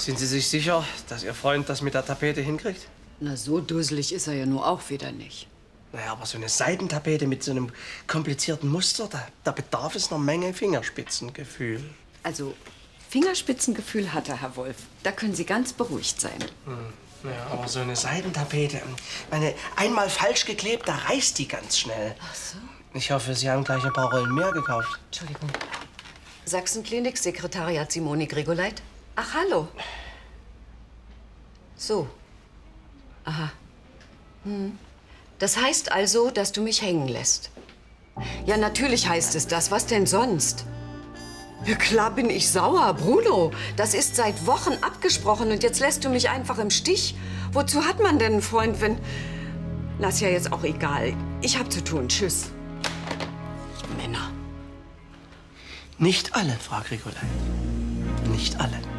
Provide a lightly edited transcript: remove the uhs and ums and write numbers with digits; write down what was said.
Sind Sie sich sicher, dass Ihr Freund das mit der Tapete hinkriegt? Na, so dusselig ist er ja nur auch wieder nicht. Naja, aber so eine Seidentapete mit so einem komplizierten Muster, da bedarf es einer Menge Fingerspitzengefühl. Also, Fingerspitzengefühl hat er, Herr Wolf. Da können Sie ganz beruhigt sein. Ja, aber so eine Seidentapete, einmal falsch geklebt, da reißt die ganz schnell. Ach so. Ich hoffe, Sie haben gleich ein paar Rollen mehr gekauft. Entschuldigung. Sachsenklinik, Sekretariat Simone Grigoleit. Ach, hallo. So. Aha. Das heißt also, dass du mich hängen lässt. Ja, natürlich heißt es das. Was denn sonst? Ja, klar bin ich sauer, Bruno. Das ist seit Wochen abgesprochen und jetzt lässt du mich einfach im Stich. Wozu hat man denn einen Freund, wenn... Na, ist ja jetzt auch egal. Ich hab zu tun. Tschüss. Männer. Nicht alle, Frau Grigoleit. Nicht alle.